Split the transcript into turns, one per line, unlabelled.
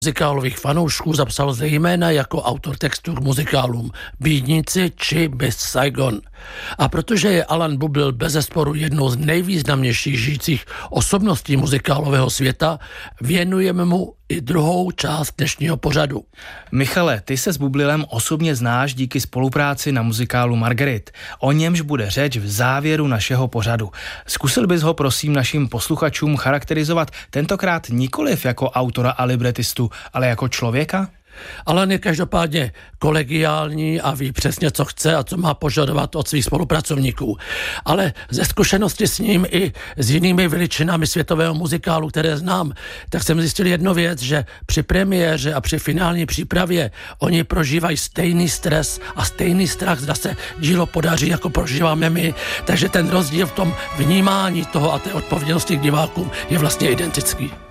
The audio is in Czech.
muzikálových fanoušků zapsal zejména jako autor textů k muzikálům Bídníci či Miss Saigon. A protože je Alan Bubl bezesporu jednou z nejvýznamnějších žijících osobností muzikálového světa, věnujeme mu i druhou část dnešního pořadu.
Michale, ty se s Bublilem osobně znáš díky spolupráci na muzikálu Marguerite. O němž bude řeč v závěru našeho pořadu. Zkusil bys ho prosím našim posluchačům charakterizovat tentokrát nikoliv jako autora a libretistu, ale jako člověka?
Alan je každopádně kolegiální a ví přesně, co chce a co má požadovat od svých spolupracovníků. Ale ze zkušenosti s ním i s jinými veličinami světového muzikálu, které znám, tak jsem zjistil jednu věc, že při premiéře a při finální přípravě oni prožívají stejný stres a stejný strach, zda se dílo podaří, jako prožíváme my. Takže ten rozdíl v tom vnímání toho a té odpovědnosti k divákům je vlastně identický.